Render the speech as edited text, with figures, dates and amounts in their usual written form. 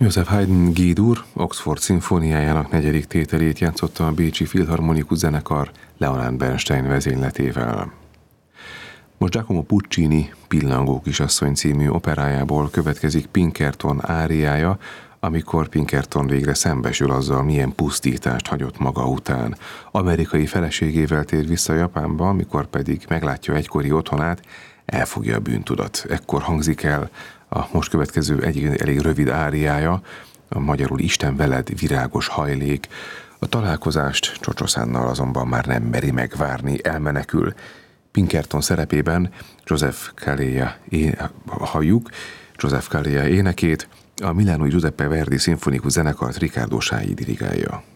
Joseph Haydn G-dur Oxford szimfóniájának 4. tételét játszotta a Bécsi Filharmonikus Zenekar Leonard Bernstein vezényletével. Most Giacomo Puccini Pillangó kisasszony című operájából következik Pinkerton áriája, amikor Pinkerton végre szembesül azzal, milyen pusztítást hagyott maga után. Amerikai feleségével tér vissza Japánba, amikor pedig meglátja egykori otthonát, elfogja a bűntudat. Ekkor hangzik el a most következő elég rövid áriája, a magyarul Isten veled, virágos hajlék. A találkozást Csocsosszánnal azonban már nem meri megvárni, elmenekül. Pinkerton szerepében Joseph Calleja halljuk, Joseph Calleja énekét, a Milánói Giuseppe Verdi szimfonikus zenekart Riccardo Scai dirigálja.